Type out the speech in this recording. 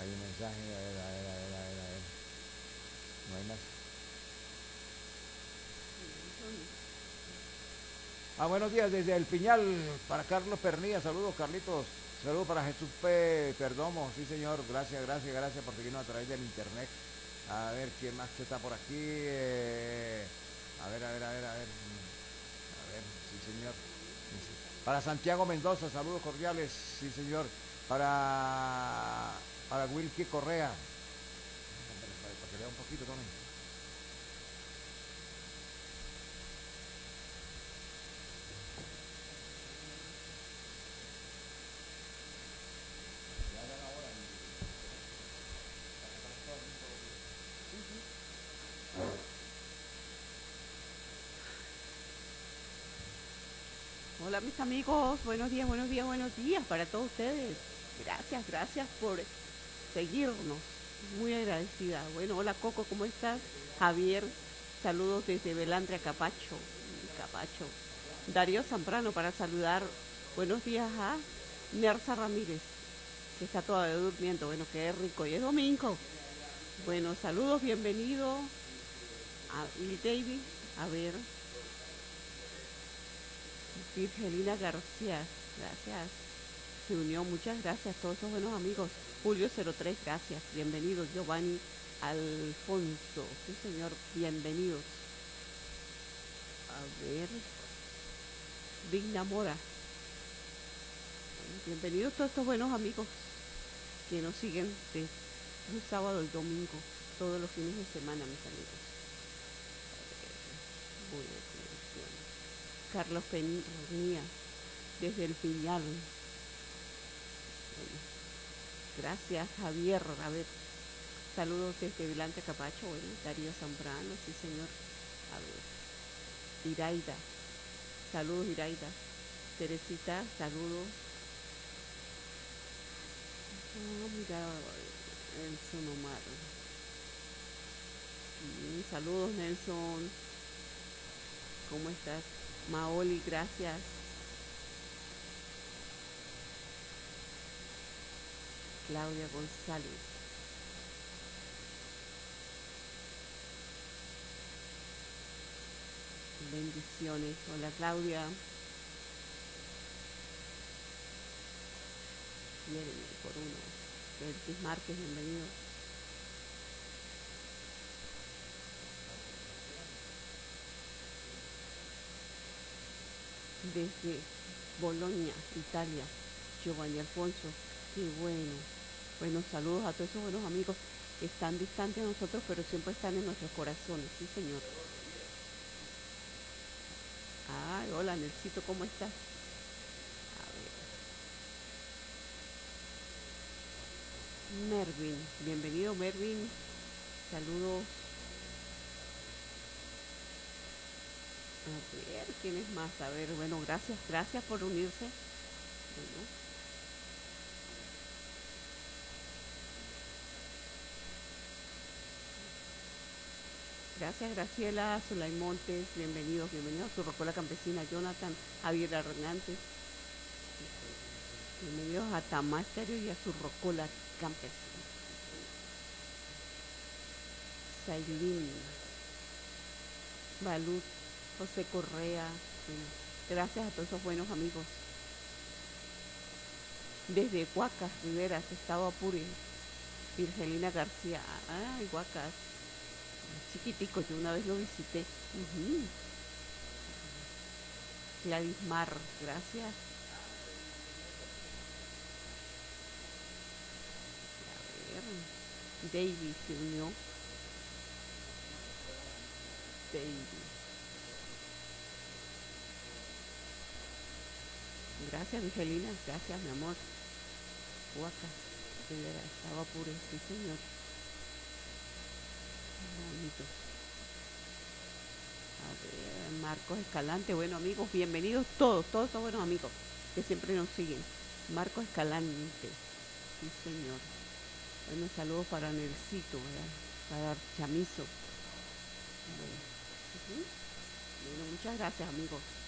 Hay un mensaje, a ver. No hay más. Buenos días desde El Piñal para Carlos Pernilla. Saludos, Carlitos. Saludos para Jesús P. Perdomo. Sí, señor. Gracias por seguirnos a través del internet. A ver, ¿quién más que está por aquí? A ver, sí, señor. Para Santiago Mendoza, saludos cordiales. Sí, señor. Para Wilkie Correa. Para que lea un poquito también. Hola mis amigos, buenos días para todos ustedes. Gracias por seguirnos. Muy agradecida. Bueno, hola Coco, ¿cómo estás? Javier, saludos desde Belandria, Capacho. Capacho. Darío Zambrano para saludar. Buenos días a Nerza Ramírez, que está todavía durmiendo. Bueno, qué rico. Y es domingo. Bueno, saludos, bienvenido a Will David. A ver, Virgelina García, gracias. Se unió, muchas gracias a todos esos buenos amigos. Julio 03, gracias. Bienvenidos. Giovanni Alfonso, sí señor, bienvenidos. A ver, Digna Mora. Bienvenidos todos estos buenos amigos que nos siguen desde un sábado y domingo, todos los fines de semana, mis amigos. Buena conexión. Carlos Penía, desde El Piñal. Bueno, gracias, Javier. A ver, saludos desde Vilante Capacho. Bueno, Darío Zambrano, sí señor. A ver, Iraida, saludos Iraida. Teresita, saludos. Mira, Nelson Omar. Saludos Nelson. ¿Cómo estás? Maoli, gracias. Claudia González. Bendiciones. Hola Claudia. Miren, por uno. Belkis Márquez, bienvenido. Desde Bolonia, Italia. Giovanni Alfonso. Qué bueno. Buenos saludos a todos esos buenos amigos que están distantes de nosotros, pero siempre están en nuestros corazones. Sí, señor. Ay, hola, Nelsito, ¿cómo estás? A ver. Mervin, bienvenido Mervin. Saludos. A ver, ¿quién es más? A ver, bueno, gracias por unirse. Bueno. Gracias Graciela, Zulay Montes, bienvenidos a su Rocola Campesina, Jonathan, Javier Hernández, bienvenidos a Tamásterio y a su Rocola Campesina. Sailín, Balud, José Correa, gracias a todos esos buenos amigos. Desde Huacas, Riberas, Estado Apure, Virgelina García, ay, Huacas, chiquitico, yo una vez lo visité. Gladys Mar, gracias. A ver, David se unió. David. Gracias, Virgelina, gracias, mi amor. Huacas, Rivera, estaba puro, sí, señor. Bonito. A ver, Marcos Escalante, bueno amigos, bienvenidos todos son buenos amigos que siempre nos siguen. Marcos Escalante, sí señor. Bueno, saludos para Nelsito, ¿verdad? Para Chamizo. Bueno, muchas gracias amigos.